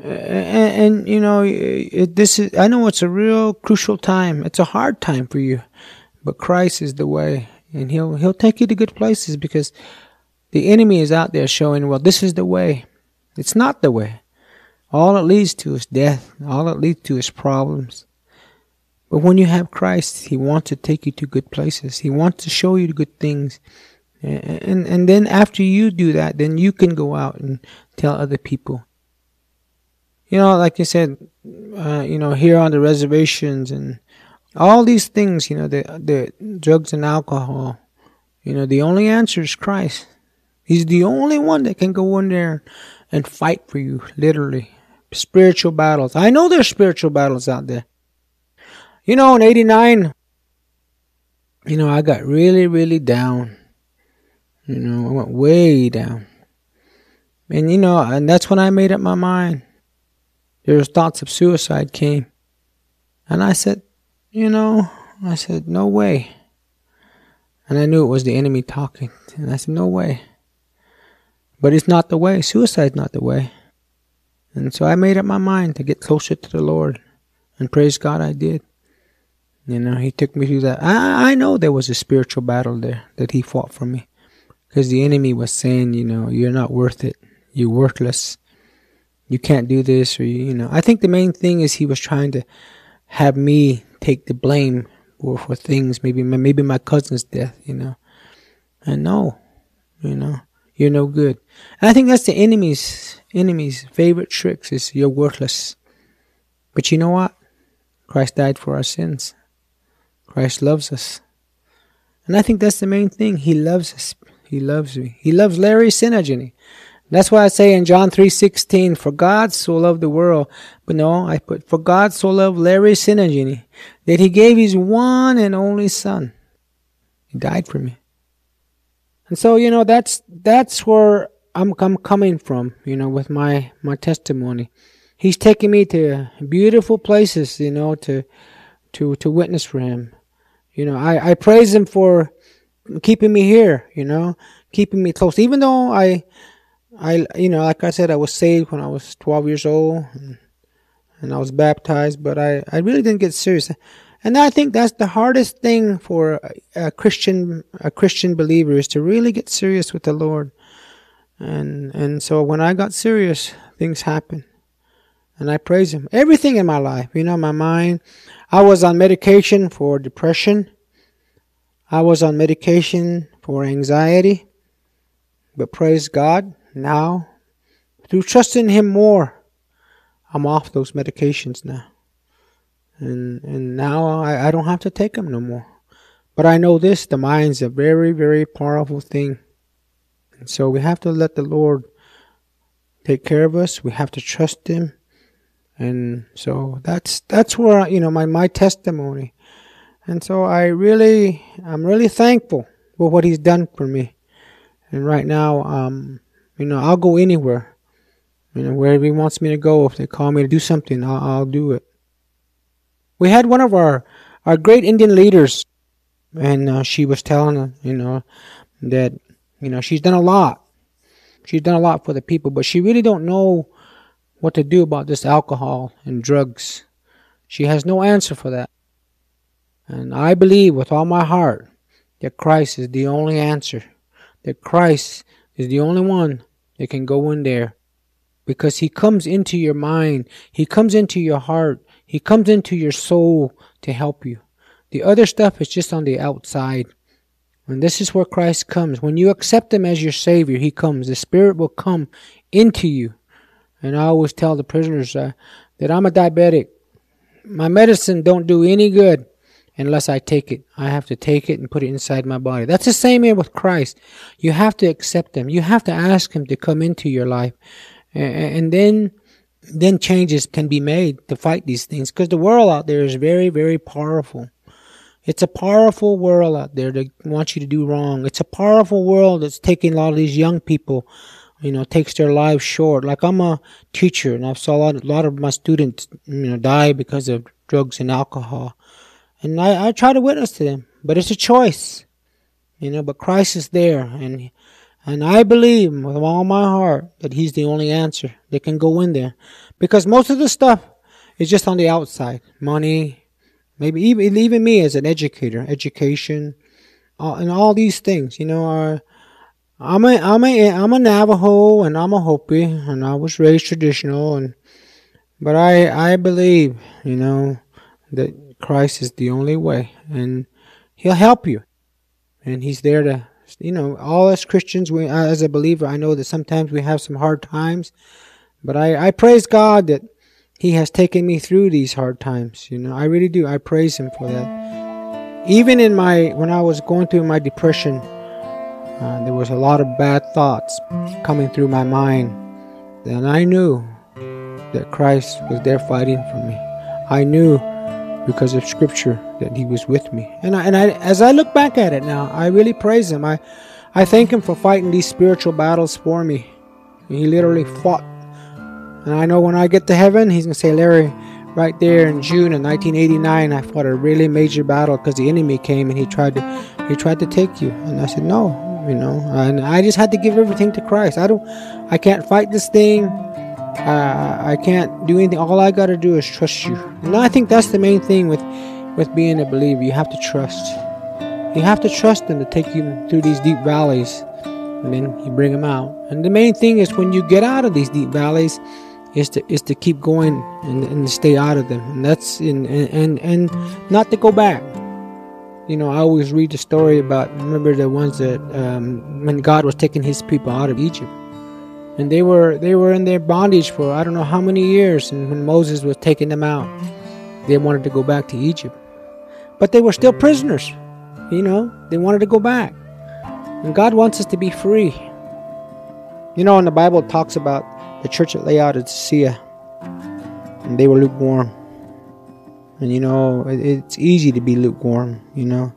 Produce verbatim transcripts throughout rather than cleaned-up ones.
and, and you know, it, this is, I know it's a real crucial time. It's a hard time for you, but Christ is the way, and he'll he'll take you to good places, because the enemy is out there showing, well, this is the way. It's not the way. All it leads to is death. All it leads to is problems. But when you have Christ, he wants to take you to good places. He wants to show you good things. And, and, and then after you do that, then you can go out and tell other people. You know, like I said, uh, you know, here on the reservations and all these things, you know, the, the drugs and alcohol, you know, the only answer is Christ. He's the only one that can go in there and fight for you, literally. Spiritual battles. I know there's spiritual battles out there. You know, in eighty-nine, you know, I got really, really down. You know, I went way down. And, you know, and that's when I made up my mind. There was thoughts of suicide came. And I said, you know, I said, no way. And I knew it was the enemy talking. And I said, no way. But it's not the way. Suicide's not the way. And so I made up my mind to get closer to the Lord. And praise God, I did. You know, he took me through that. I, I know there was a spiritual battle there that he fought for me. Because the enemy was saying, you know, you're not worth it. You're worthless. You can't do this. Or, you know, I think the main thing is he was trying to have me take the blame for, for things. Maybe, maybe my cousin's death, you know. And no, you know, you're no good. And I think that's the enemy's, enemy's favorite tricks is you're worthless. But you know what? Christ died for our sins. Christ loves us. And I think that's the main thing. He loves us. He loves me. He loves Larry Synergy. That's why I say in John three sixteen, for God so loved the world. But no, I put, for God so loved Larry Synergy that he gave his one and only son. He died for me. And so, you know, that's that's where I'm, I'm coming from, you know, with my, my testimony. He's taking me to beautiful places, you know, to to to witness for him. You know, I, I praise him for keeping me here, you know, keeping me close. Even though I, I, you know, like I said, I was saved when I was twelve years old and, and I was baptized, but I, I really didn't get serious. And I think that's the hardest thing for a, a Christian, a Christian believer is to really get serious with the Lord. And, and so when I got serious, things happened. And I praise him. Everything in my life, you know, my mind. I was on medication for depression. I was on medication for anxiety. But praise God, now, through trusting him more, I'm off those medications now. And and now I, I don't have to take them no more. But I know this, the mind's a very, very powerful thing. And so we have to let the Lord take care of us. We have to trust him. And so that's that's where, you know, my, my testimony. And so I really, I'm really thankful for what he's done for me. And right now, um, you know, I'll go anywhere. You know, wherever he wants me to go. If they call me to do something, I'll, I'll do it. We had one of our, our great Indian leaders, and uh, she was telling, you know, that, you know, she's done a lot. She's done a lot for the people, but she really don't know what to do about this alcohol and drugs. She has no answer for that. And I believe with all my heart that Christ is the only answer. That Christ is the only one that can go in there. Because he comes into your mind. He comes into your heart. He comes into your soul to help you. The other stuff is just on the outside. And this is where Christ comes. When you accept him as your Savior, he comes. The Spirit will come into you. And I always tell the prisoners uh, that I'm a diabetic. My medicine don't do any good unless I take it. I have to take it and put it inside my body. That's the same way with Christ. You have to accept him. You have to ask him to come into your life. And then then changes can be made to fight these things. Because the world out there is very, very powerful. It's a powerful world out there that wants you to do wrong. It's a powerful world that's taking a lot of these young people, you know, takes their lives short. Like I'm a teacher and I've saw a lot, a lot of my students, you know, die because of drugs and alcohol. And I, I try to witness to them, but it's a choice, you know, but Christ is there and, And I believe with all my heart that He's the only answer that can go in there. Because most of the stuff is just on the outside. Money, maybe even, even me as an educator, education, uh, and all these things, you know, are... I'm a I'm a I'm a Navajo and I'm a Hopi and I was raised traditional, and but I I believe, you know, that Christ is the only way, and He'll help you, and He's there to, you know, all us Christians, we as a believer, I know that sometimes we have some hard times, but I I praise God that He has taken me through these hard times. You know, I really do. I praise Him for that. Even in my when I was going through my depression. Uh, there was a lot of bad thoughts coming through my mind. And I knew that Christ was there fighting for me. I knew because of Scripture that He was with me. And I, and I, as I look back at it now, I really praise Him. I, I thank Him for fighting these spiritual battles for me. He literally fought. And I know when I get to heaven, He's going to say, Larry, right there in June of nineteen eighty-nine, I fought a really major battle because the enemy came and he tried to, he tried to take you. And I said, no. You know, and I just had to give everything to Christ. I don't, I can't fight this thing. Uh, I can't do anything. All I got to do is trust you. And I think that's the main thing with, with being a believer. You have to trust. You have to trust Him to take you through these deep valleys, and then you bring them out. And the main thing is when you get out of these deep valleys, is to is to keep going and, and stay out of them. And that's in and, and and not to go back. You know, I always read the story about, remember the ones that, um, when God was taking His people out of Egypt. And they were they were in their bondage for I don't know how many years. And when Moses was taking them out, they wanted to go back to Egypt. But they were still prisoners. You know, they wanted to go back. And God wants us to be free. You know, in the Bible it talks about the church at Laodicea. And they were lukewarm. And, you know, it's easy to be lukewarm, you know.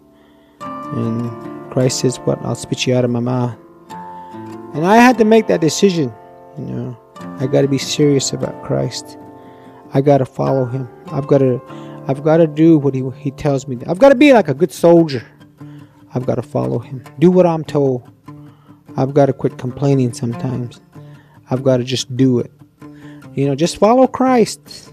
And Christ says, what? I'll spit you out of my mouth. And I had to make that decision, you know. I got to be serious about Christ. I got to follow Him. I've got to I've got to do what he, he tells me. I've got to be like a good soldier. I've got to follow Him. Do what I'm told. I've got to quit complaining sometimes. I've got to just do it. You know, just follow Christ.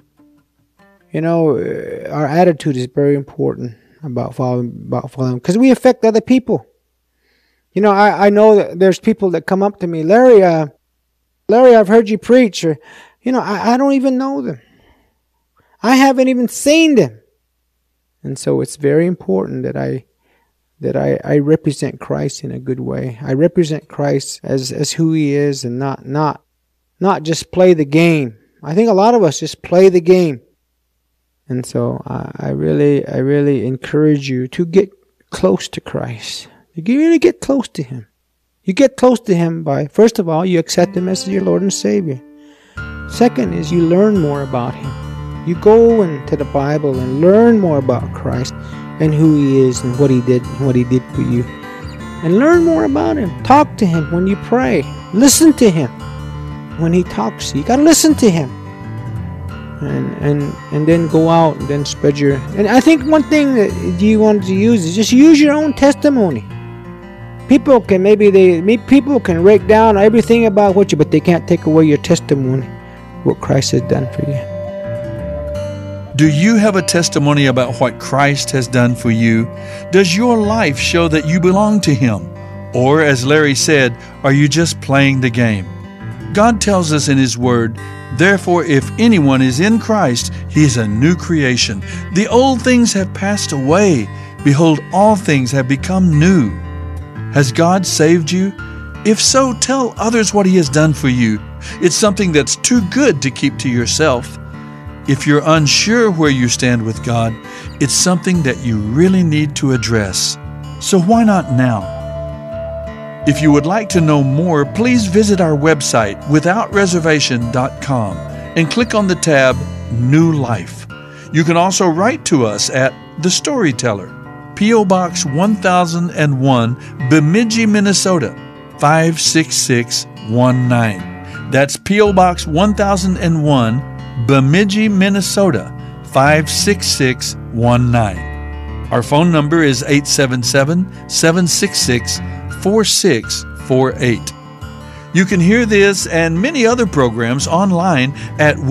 You know, our attitude is very important about following, about following, because we affect other people. You know, I, I know that there's people that come up to me, Larry, uh, Larry, I've heard you preach, or, you know, I, I don't even know them. I haven't even seen them. And so it's very important that I, that I, I represent Christ in a good way. I represent Christ as, as who He is, and not, not, not just play the game. I think a lot of us just play the game. And so I, I really, I really encourage you to get close to Christ. You really get close to Him. You get close to Him by, first of all, you accept Him as your Lord and Savior. Second is you learn more about Him. You go into the Bible and learn more about Christ and who He is and what He did, what He did for you. And learn more about Him. Talk to Him when you pray. Listen to Him when He talks to you. You got to listen to Him. And, and and then go out and then spread your... And I think one thing that you wanted to use is just use your own testimony. People can maybe they people can rake down everything about what you, but they can't take away your testimony, what Christ has done for you. Do you have a testimony about what Christ has done for you? Does your life show that you belong to Him? Or, as Larry said, are you just playing the game? God tells us in His Word, therefore, if anyone is in Christ, he is a new creation. The old things have passed away. Behold, all things have become new. Has God saved you? If so, tell others what He has done for you. It's something that's too good to keep to yourself. If you're unsure where you stand with God, it's something that you really need to address. So why not now? If you would like to know more, please visit our website, without reservation dot com, and click on the tab New Life. You can also write to us at The Storyteller, P O Box one thousand one, Bemidji, Minnesota, five six six one nine. That's P O Box one thousand one, Bemidji, Minnesota, five six six one nine. Our phone number is eight seven seven, seven six six, four six four eight. You can hear this and many other programs online at